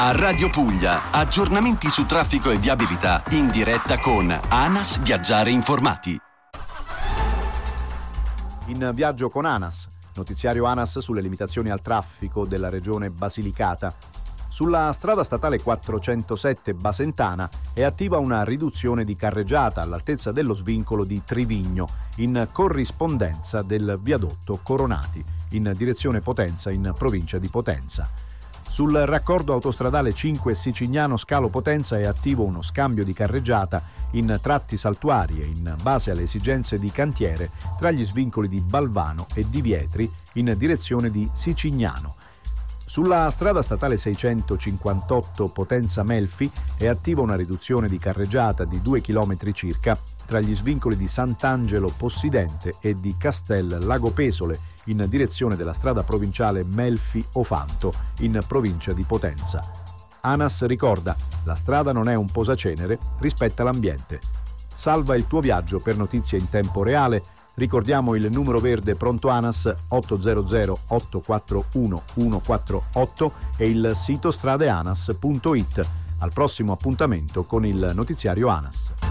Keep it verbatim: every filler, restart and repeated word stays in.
A Radio Puglia, aggiornamenti su traffico e viabilità in diretta con ANAS Viaggiare Informati. In viaggio con ANAS, notiziario ANAS sulle limitazioni al traffico della regione Basilicata. Sulla strada statale quattrocentosette Basentana è attiva una riduzione di carreggiata all'altezza dello svincolo di Trivigno, in corrispondenza del viadotto Coronati, in direzione Potenza in provincia di Potenza. Sul raccordo autostradale cinque Sicignano Scalo Potenza è attivo uno scambio di carreggiata in tratti saltuari e in base alle esigenze di cantiere tra gli svincoli di Balvano e di Vietri in direzione di Sicignano. Sulla strada statale seicentocinquantotto Potenza Melfi è attiva una riduzione di carreggiata di due chilometri circa tra gli svincoli di Sant'Angelo Possidente e di Castel Lago Pesole in direzione della strada provinciale Melfi-Ofanto in provincia di Potenza. ANAS ricorda: la strada non è un posacenere, rispetta l'ambiente. Salva il tuo viaggio per notizie in tempo reale. Ricordiamo il numero verde pronto ANAS otto zero zero otto quattro uno uno quattro otto e il sito stradeanas punto it. Al prossimo appuntamento con il notiziario ANAS.